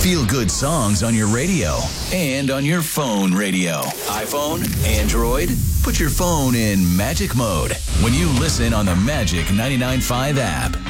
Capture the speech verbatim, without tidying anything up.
Feel-good songs on your radio and on your phone radio. iPhone, Android, put your phone in magic mode when you listen on the Magic ninety-nine point five app.